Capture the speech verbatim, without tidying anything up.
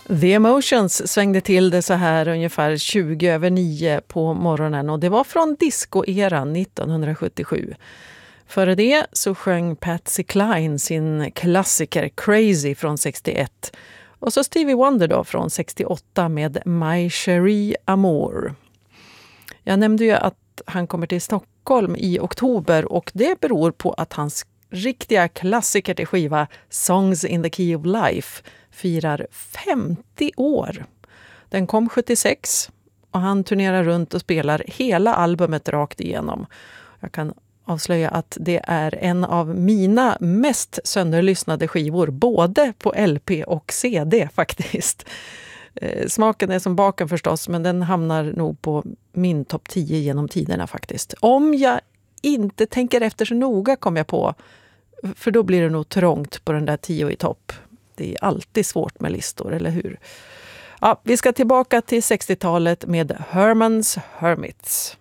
The Emotions svängde till det så här ungefär tjugo över nio på morgonen och det var från disco-eran nittonhundrasjuttiosju. Före det så sjöng Patsy Cline sin klassiker Crazy från sextioett och så Stevie Wonder då från sextioåtta med My Cherie Amour. Jag nämnde ju att han kommer till Stockholm i oktober och det beror på att hans riktiga klassiker till skiva Songs in the Key of Life firar femtio år. Den kom sjuttiosex och han turnerar runt och spelar hela albumet rakt igenom. Jag kan avslöja att det är en av mina mest sönderlyssnade skivor, både på L P och C D faktiskt. Smaken är som baken förstås, men den hamnar nog på min topp tio genom tiderna faktiskt. Om jag inte tänker efter så noga kom jag på, för då blir det nog trångt på den där tio i topp. Det är alltid svårt med listor, eller hur? Ja, vi ska tillbaka till sextiotalet med Herman's Hermits.